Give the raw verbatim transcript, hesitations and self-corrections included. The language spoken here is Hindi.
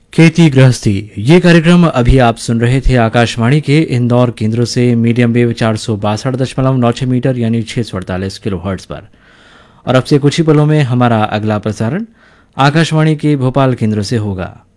खेती गृहस्थी ये कार्यक्रम अभी आप सुन रहे थे आकाशवाणी के इंदौर केंद्र से मीडियम वेव चार सौ बासठ दशमलव नौ छः मीटर यानी छः सौ अड़तालीस किलो हर्ट्ज पर। और अब से कुछ ही पलों में हमारा अगला प्रसारण आकाशवाणी के भोपाल केंद्र से होगा।